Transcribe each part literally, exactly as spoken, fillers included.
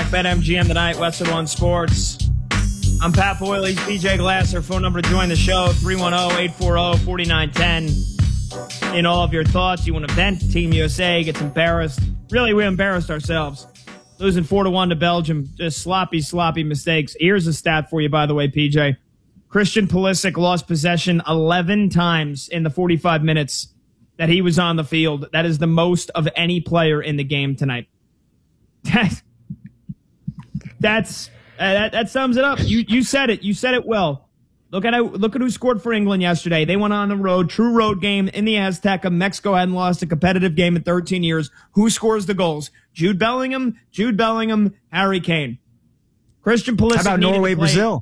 BetMGM tonight, Western One Sports. I'm Pat Boyle, he's P J Glasser. Phone number to join the show, three one zero, eight four zero, four nine one zero. In all of your thoughts, you want to vent, Team U S A gets embarrassed. Really, we embarrassed ourselves. Losing four to one to Belgium, just sloppy, sloppy mistakes. Here's a stat for you, by the way, P J. Christian Pulisic lost possession eleven times in the forty-five minutes that he was on the field. That is the most of any player in the game tonight. That's... That's uh, that, that sums it up. You you said it. You said it well. Look at how, look at who scored for England yesterday. They went on the road, true road game in the Azteca. Mexico hadn't lost a competitive game in thirteen years. Who scores the goals? Jude Bellingham, Jude Bellingham, Harry Kane. Christian Pulisic. How about Norway, Brazil?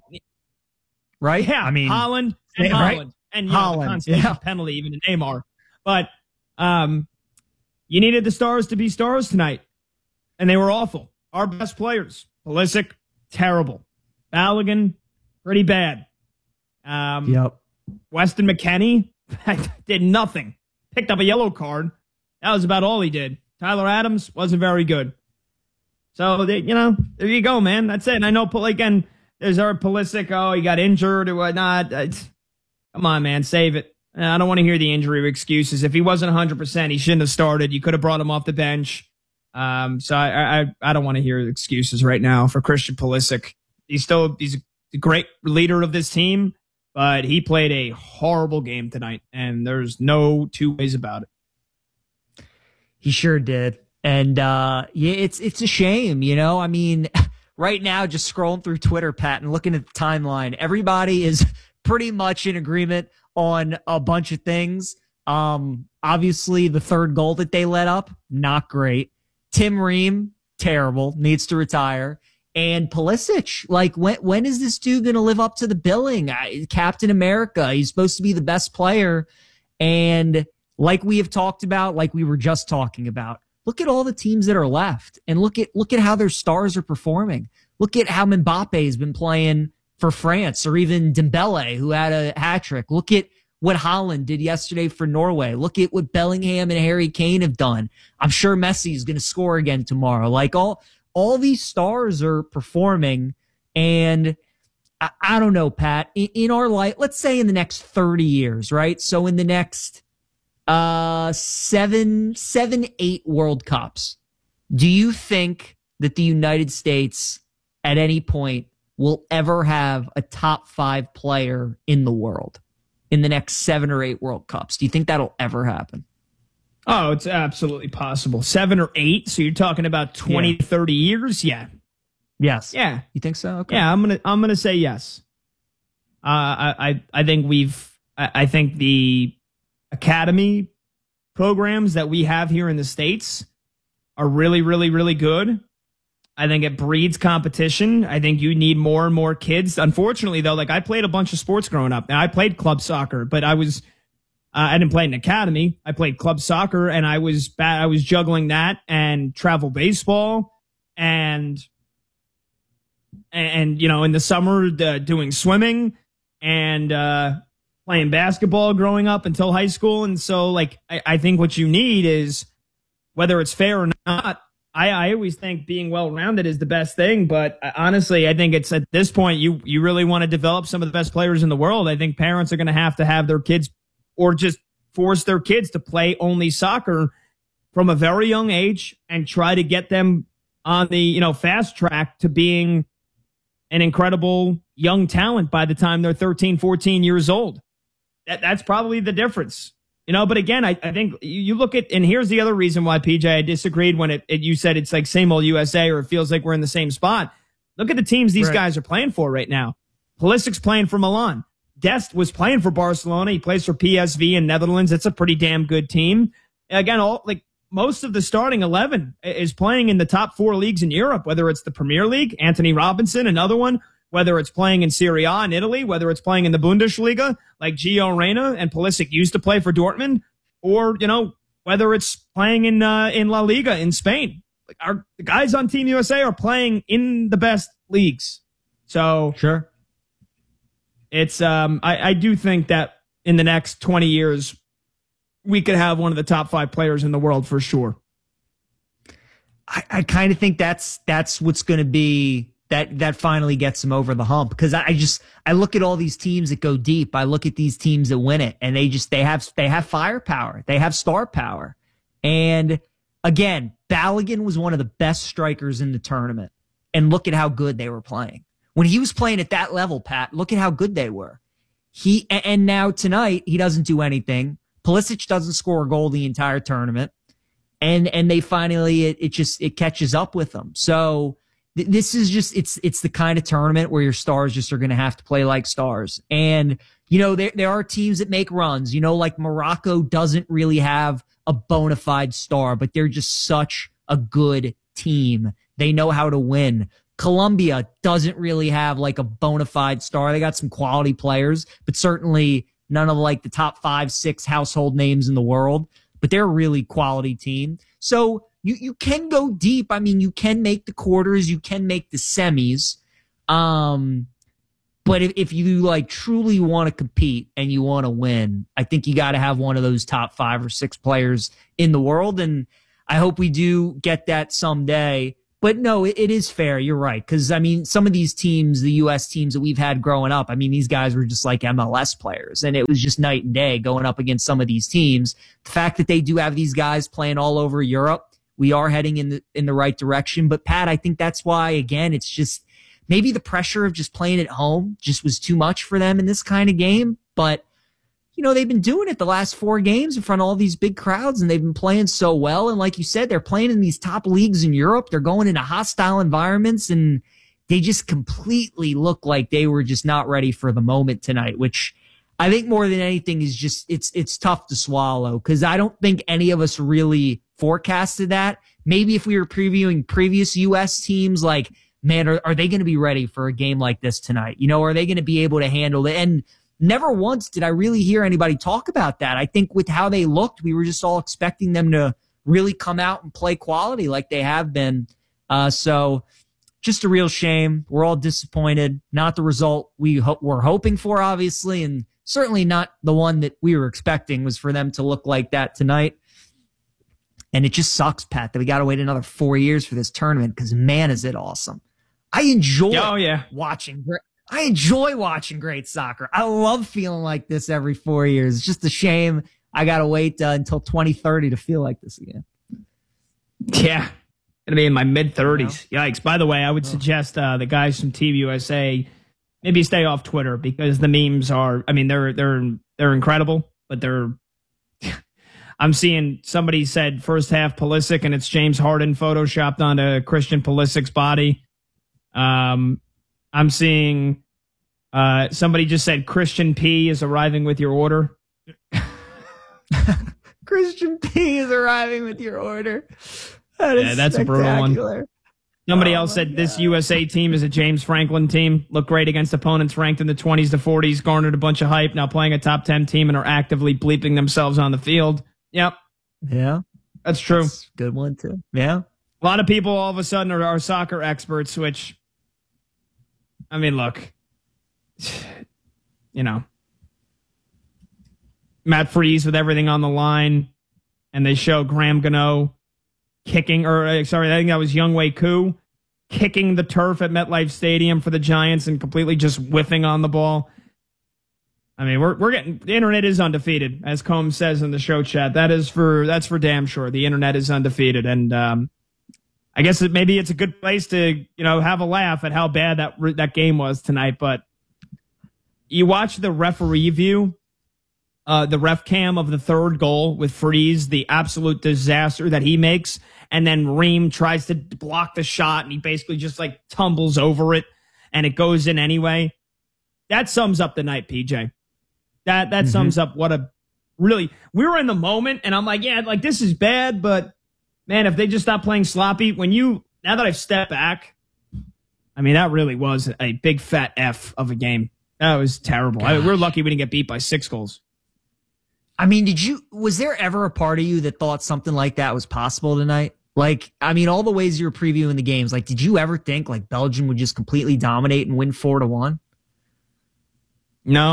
Right? Yeah, I mean, Holland and right? Holland and you Holland. know, the consolation Yeah. penalty even to Neymar. But um, you needed the stars to be stars tonight, and they were awful. Our best players. Pulisic, terrible. Balogun, pretty bad. Um, yep. Weston McKennie did nothing. Picked up a yellow card. That was about all he did. Tyler Adams wasn't very good. So, they, you know, there you go, man. That's it. And I know, again, there's our Pulisic, oh, he got injured or whatnot. It's, come on, man, save it. I don't want to hear the injury excuses. If he wasn't one hundred percent, he shouldn't have started. You could have brought him off the bench. Um, so I, I, I don't want to hear excuses right now for Christian Pulisic. He's still, he's a great leader of this team, but he played a horrible game tonight, and there's no two ways about it. He sure did. And, uh, yeah, it's, it's a shame, you know, I mean, right now, just scrolling through Twitter, Pat, and looking at the timeline, everybody is pretty much in agreement on a bunch of things. Um, obviously the third goal that they let up, not great. Tim Ream, terrible, needs to retire. And Pulisic, like, when when is this dude going to live up to the billing? I, Captain America, he's supposed to be the best player. And like we have talked about, like we were just talking about, look at all the teams that are left. And look at look at how their stars are performing. Look at how Mbappe has been playing for France, or even Dembele, who had a hat trick. Look at what Holland did yesterday for Norway. Look at what Bellingham and Harry Kane have done. I'm sure Messi is going to score again tomorrow. Like all, all these stars are performing, and I, I don't know, Pat, in, in our life, let's say in the next thirty years, right? So in the next, uh, seven, seven, eight World Cups, do you think that the United States at any point will ever have a top five player in the world in the next seven or eight World Cups? Do you think that'll ever happen? Oh, it's absolutely possible. Seven or eight? So you're talking about twenty, Yeah. thirty years? Yeah. Yes. Yeah. You think so? Okay. Yeah, I'm gonna I'm gonna say yes. Uh, I, I I think we've I, I think the academy programs that we have here in the States are really, really, really good. I think it breeds competition. I think you need more and more kids. Unfortunately, though, like I played a bunch of sports growing up. And I played club soccer, but I was uh, I didn't play in an academy. I played club soccer, and I was bad. I was juggling that and travel baseball, and and you know, in the summer uh, doing swimming and uh, playing basketball growing up until high school. And so, like, I, I think what you need is, whether it's fair or not, I, I always think being well-rounded is the best thing, but honestly, I think it's at this point, you you really want to develop some of the best players in the world. I think parents are going to have to have their kids, or just force their kids to play only soccer from a very young age and try to get them on the, you know, fast track to being an incredible young talent by the time they're thirteen, fourteen years old. That, that's probably the difference. You know, but again, I, I think you look at, and here's the other reason why, P J, I disagreed when it, it you said it's like same old U S A, or it feels like we're in the same spot. Look at the teams these Right. guys are playing for right now. Pulisic's playing for Milan. Dest was playing for Barcelona. He plays for P S V in Netherlands. It's a pretty damn good team. Again, all like most of the starting eleven is playing in the top four leagues in Europe, whether it's the Premier League, Anthony Robinson, another one, whether it's playing in Serie A in Italy, whether it's playing in the Bundesliga, like Gio Reyna and Pulisic used to play for Dortmund, or, you know, whether it's playing in uh, in La Liga in Spain. Like our the guys on Team U S A are playing in the best leagues. So Sure. it's um I, I do think that in the next twenty years we could have one of the top five players in the world for sure. I, I kind of think that's that's what's going to be that that finally gets them over the hump. Because I, I just I look at all these teams that go deep. I look at these teams that win it, and they just they have they have firepower. They have star power. And again, Balogun was one of the best strikers in the tournament. And look at how good they were playing. When he was playing at that level, Pat, look at how good they were. He and now tonight he doesn't do anything. Pulisic doesn't score a goal the entire tournament. And and they finally it, it just it catches up with them. So th- this is just it's it's the kind of tournament where your stars just are going to have to play like stars. And you know there there are teams that make runs. You know, like Morocco doesn't really have a bona fide star, but they're just such a good team. They know how to win. Colombia doesn't really have like a bona fide star. They got some quality players, but certainly none of like the top five, six household names in the world. But they're a really quality team. So you, you can go deep. I mean, you can make the quarters, you can make the semis. Um, but if, if you like truly want to compete and you want to win, I think you got to have one of those top five or six players in the world. And I hope we do get that someday. But no, it, it is fair. You're right. Because, I mean, some of these teams, the U S teams that we've had growing up, I mean, these guys were just like M L S players. And it was just night and day going up against some of these teams. The fact that they do have these guys playing all over Europe, we are heading in the in the right direction. But, Pat, I think that's why, again, it's just maybe the pressure of just playing at home just was too much for them in this kind of game. But, you know, they've been doing it the last four games in front of all these big crowds, and they've been playing so well. And like you said, they're playing in these top leagues in Europe. They're going into hostile environments, and they just completely look like they were just not ready for the moment tonight, which I think more than anything is just, it's, it's tough to swallow because I don't think any of us really forecasted that. Maybe if we were previewing previous U S teams, like, man, are, are they going to be ready for a game like this tonight? You know, are they going to be able to handle it? And never once did I really hear anybody talk about that. I think with how they looked, we were just all expecting them to really come out and play quality like they have been. Uh, so just a real shame. We're all disappointed. Not the result we ho- were hoping for, obviously, and certainly not the one that we were expecting was for them to look like that tonight. And it just sucks, Pat, that we got to wait another four years for this tournament because, man, is it awesome. I enjoy oh, yeah. watching I enjoy watching great soccer. I love feeling like this every four years. It's just a shame I got to wait uh, until twenty thirty to feel like this again. Yeah. Gonna be in my mid thirties. You know? Yikes. By the way, I would oh. suggest uh, the guys from T V U S A maybe stay off Twitter because the memes are, I mean, they're, they're, they're incredible, but they're, I'm seeing somebody said first half Pulisic and it's James Harden photoshopped onto Christian Pulisic's body. Um, I'm seeing uh, somebody just said Christian P is arriving with your order. Christian P is arriving with your order. That is yeah, that's a brutal one. Somebody oh else said God. This U S A team is a James Franklin team. Looked great against opponents ranked in the twenties to forties, garnered a bunch of hype, now playing a top ten team and are actively bleeping themselves on the field. Yep. Yeah. That's true. That's a good one, too. Yeah. A lot of people all of a sudden are, are soccer experts, which... I mean, look, you know, Matt Freese with everything on the line, and they show Graham Gano kicking, or sorry, I think that was Younghoe Koo, kicking the turf at MetLife Stadium for the Giants and completely just whiffing on the ball. I mean, we're we're getting the internet is undefeated, as Combs says in the show chat. That is for that's for damn sure. The internet is undefeated, and um, I guess it, maybe it's a good place to, you know, have a laugh at how bad that that game was tonight. But you watch the referee view, uh, the ref cam of the third goal with Freeze, the absolute disaster that he makes, and then Ream tries to block the shot, and he basically just like tumbles over it, and it goes in anyway. That sums up the night, P J. That that mm-hmm. sums up what a really we were in the moment, and I'm like, yeah, like this is bad, but. Man, if they just stop playing sloppy, when you, now that I've stepped back, I mean, that really was a big fat F of a game. That was terrible. I, we're lucky we didn't get beat by six goals. I mean, did you, was there ever a part of you that thought something like that was possible tonight? Like, I mean, all the ways you were previewing the games, like, did you ever think like Belgium would just completely dominate and win four to one? No, I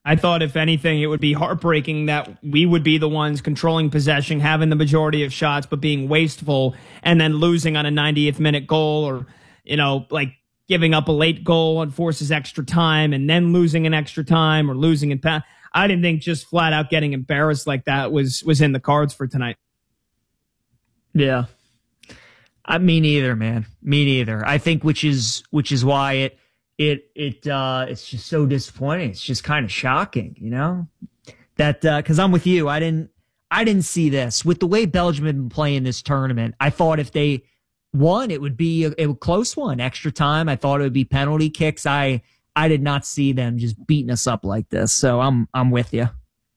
I thought, if anything, it would be heartbreaking that we would be the ones controlling possession, having the majority of shots, but being wasteful and then losing on a ninetieth minute goal, or, you know, like giving up a late goal and forces extra time and then losing an extra time or losing in pa- I didn't think just flat out getting embarrassed like that was, was in the cards for tonight. Yeah. I, me neither, man. Me neither. I think which is, which is why it, It it uh it's just so disappointing. It's just kind of shocking, you know, that uh, because I'm with you. I didn't I didn't see this with the way Belgium had been playing this tournament. I thought if they won, it would be a, a close one, extra time. I thought it would be penalty kicks. I I did not see them just beating us up like this. So I'm I'm with you.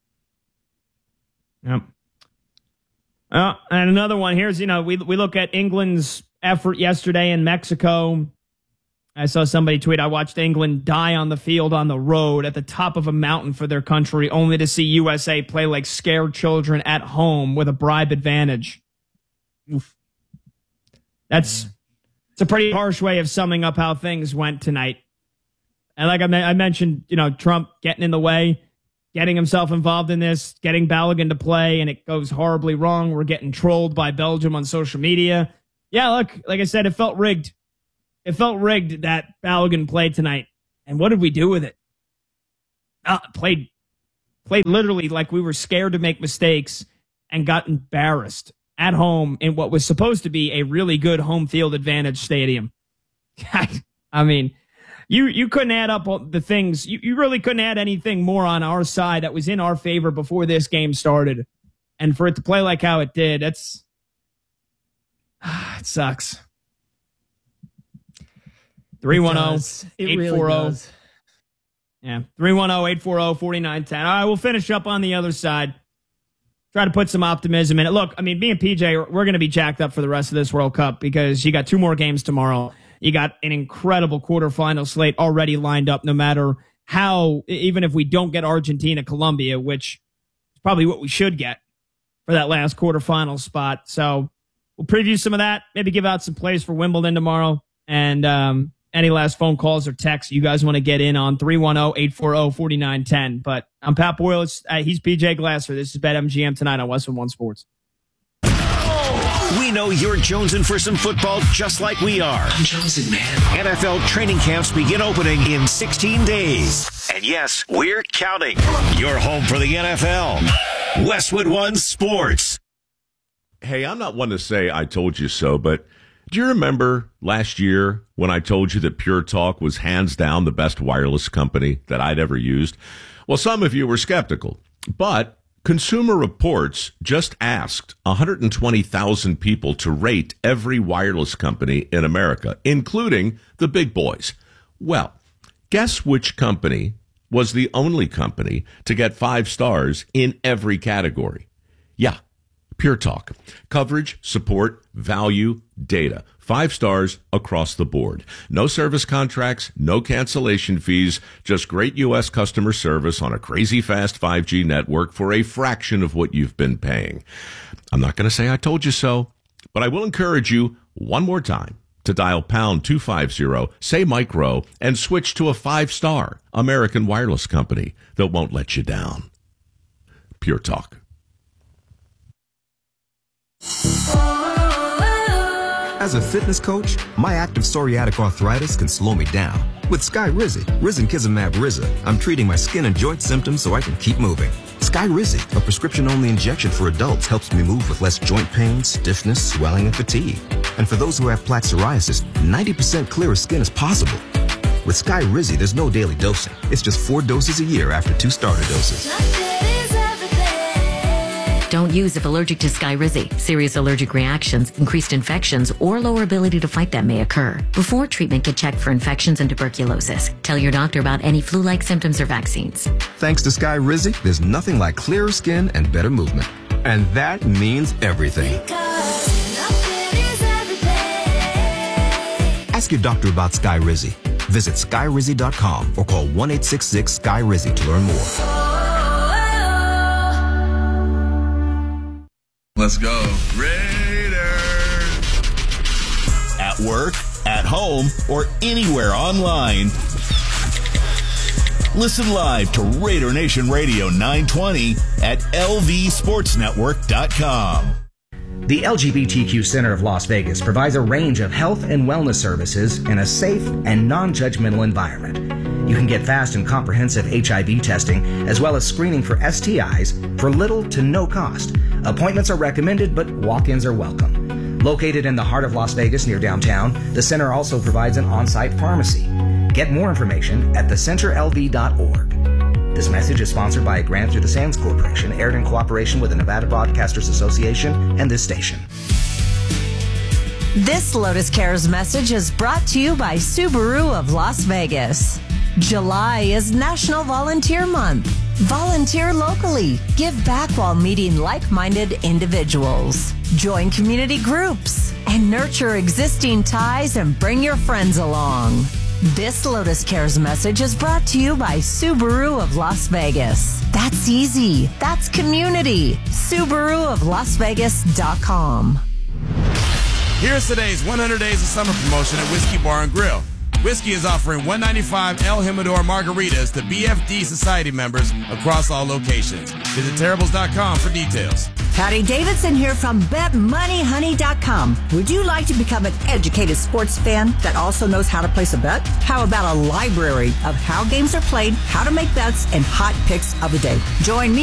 Yep. Uh, and another one here's you know we we look at England's effort yesterday in Mexico. I saw somebody tweet, I watched England die on the field on the road at the top of a mountain for their country, only to see U S A play like scared children at home with a bribe advantage. Oof. That's it's a pretty harsh way of summing up how things went tonight. And like I, me- I mentioned, you know, Trump getting in the way, getting himself involved in this, getting Balogun to play, and it goes horribly wrong. We're getting trolled by Belgium on social media. Yeah, look, like I said, it felt rigged. It felt rigged that Balogun played tonight. And what did we do with it? Uh, played, played literally like we were scared to make mistakes and got embarrassed at home in what was supposed to be a really good home field advantage stadium. I mean, you, you couldn't add up the things. You, you really couldn't add anything more on our side that was in our favor before this game started. And for it to play like how it did, that's, it sucks. three one zero, eight four zero. Yeah, three one zero, eight four zero, four nine one zero. All right, we'll finish up on the other side. Try to put some optimism in it. Look, I mean, me and P J, we're going to be jacked up for the rest of this World Cup because you got two more games tomorrow. You got an incredible quarterfinal slate already lined up, no matter how, even if we don't get Argentina, Colombia, which is probably what we should get for that last quarterfinal spot. So we'll preview some of that, maybe give out some plays for Wimbledon tomorrow. And, um, any last phone calls or texts you guys want to get in on, three one zero, eight four zero, four nine one zero. But I'm Pat Boyle. It's, uh, he's P J Glasser. This is BetMGM tonight on Westwood One Sports. We know you're jonesing for some football just like we are. I'm jonesing, man. N F L training camps begin opening in sixteen days. And yes, we're counting. You're home for the N F L. Westwood One Sports. Hey, I'm not one to say I told you so, but do you remember last year when I told you that Pure Talk was hands down the best wireless company that I'd ever used? Well, some of you were skeptical, but Consumer Reports just asked one hundred twenty thousand people to rate every wireless company in America, including the big boys. Well, guess which company was the only company to get five stars in every category? Yeah, Pure Talk. Coverage, support, value, data. Five stars across the board. No service contracts, no cancellation fees, just great U S customer service on a crazy fast five G network for a fraction of what you've been paying. I'm not going to say I told you so, but I will encourage you one more time to dial pound two fifty, say Mike Rowe, and switch to a five-star American wireless company that won't let you down. Pure Talk. As a fitness coach, my active psoriatic arthritis can slow me down. With Skyrizi, Risankizumab Riza, I'm treating my skin and joint symptoms so I can keep moving. Skyrizi, a prescription-only injection for adults, helps me move with less joint pain, stiffness, swelling, and fatigue. And for those who have plaque psoriasis, ninety percent clearer skin is possible. With Skyrizi, there's no daily dosing. It's just four doses a year after two starter doses. Don't use if allergic to Skyrizi. Serious allergic reactions, increased infections, or lower ability to fight them may occur. Before treatment, get checked for infections and tuberculosis. Tell your doctor about any flu-like symptoms or vaccines. Thanks to Skyrizi, there's nothing like clearer skin and better movement. And that means everything. Ask your doctor about Skyrizi. Visit Skyrizi dot com or call one eight six six Sky Rizi to learn more. Let's go. Raiders! At work, at home, or anywhere online. Listen live to Raider Nation Radio nine twenty at L V sports network dot com. The L G B T Q Center of Las Vegas provides a range of health and wellness services in a safe and non-judgmental environment. You can get fast and comprehensive H I V testing as well as screening for S T Is for little to no cost. Appointments are recommended, but walk-ins are welcome. Located in the heart of Las Vegas near downtown, the center also provides an on-site pharmacy. Get more information at the center L V dot org. This message is sponsored by a grant through the Sands Corporation, aired in cooperation with the Nevada Broadcasters Association and this station. This Lotus Cares message is brought to you by Subaru of Las Vegas. July is National Volunteer Month. Volunteer locally. Give back while meeting like-minded individuals. Join community groups and nurture existing ties and bring your friends along. This Lotus Cares message is brought to you by Subaru of Las Vegas. That's easy. That's community. Subaru of Las Vegas dot com. Here's today's one hundred Days of Summer promotion at Whiskey Bar and Grill. Whiskey is offering one ninety-five El Jimador margaritas to B F D Society members across all locations. Visit terribles dot com for details. Patty Davidson here from bet money honey dot com. Would you like to become an educated sports fan that also knows how to place a bet? How about a library of how games are played, how to make bets, and hot picks of the day? Join me